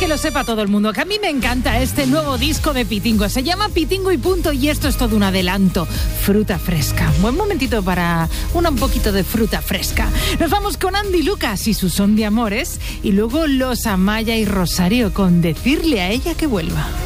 que lo sepa todo el mundo, que a mí me encanta este nuevo disco de Pitingo. Se llama Pitingo y punto, y esto es todo un adelanto. Fruta fresca. Buen momentito para un poquito de fruta fresca. Nos vamos con Andy Lucas y su Son de Amores, y luego los Amaya y Rosario con Decirle a ella que vuelva.